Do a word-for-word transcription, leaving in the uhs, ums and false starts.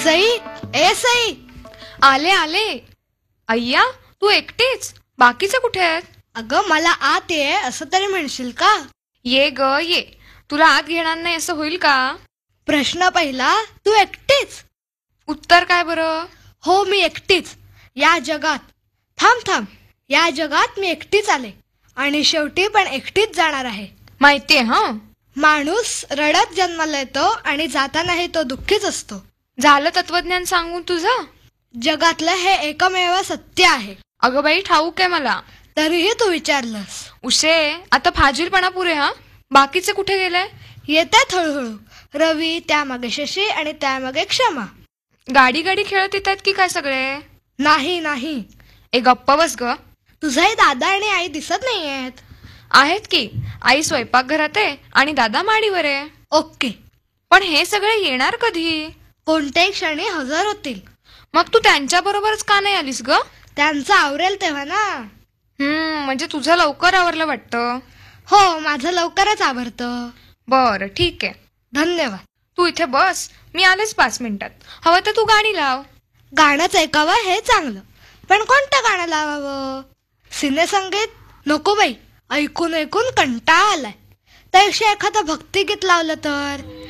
सई, ए सई, आले आले. अय्या, तू एकटीच? बाकीचे कुठे आहेत? अगं मला आत ये असं तरी म्हणशील का? ये ग ये. तुला आत घेणार नाही असं होईल का? प्रश्न पहिला, तू एकटीच? उत्तर काय बरं? हो, मी एकटीच या जगात. थांब थांब, या जगात मी एकटीच आले आणि शेवटी पण एकटीच जाणार आहे. माहितीये हं. माणूस रडत जन्माला येतो आणि जातानाही तो दुःखीच असतो. झालं तत्वज्ञान सांगून तुझं? जगातलं हे एकमेव सत्य आहे. अगं बाई, ठाऊक आहे मला. तरीही तू विचारलंस. उशे, आता फाजीलपणा पुरे. हा, बाकीचे कुठे गेले? येतात हळूहळू. रवी, त्यामागे शशी आणि त्यामागे क्षमा. गाडी गाडी खेळत येतात की काय सगळे? नाही नाही. ए गप्पा बस ग. तुझाही दादा आणि आई दिसत नाहीयेत. आहेत की. आई स्वयंपाकघरात आहे आणि दादा माडीवर आहे. ओके. पण हे सगळे येणार कधी? कोणत्याही क्षणी हजर होतील. मग तू त्यांच्या बरोबरच का नाही आलीस ग? त्यांचं आवरेल तेव्हा ना. हम्म म्हणजे तुझं लवकर आवरलं वाटतं. हो, माझं लवकरच आवरतं. बरं ठीक आहे. धन्यवाद. तू इथे बस, मी आलेच पाच मिनिटात. हवं तर तू गाणी लाव. गाणंच ऐकावं हे चांगलं, पण कोणतं गाणं लावावं? सिनेसंगीत नको बाई, ऐकून ऐकून कंटाळा आलाय. त्यापेक्षा एखादं भक्तिगीत लावलं तर.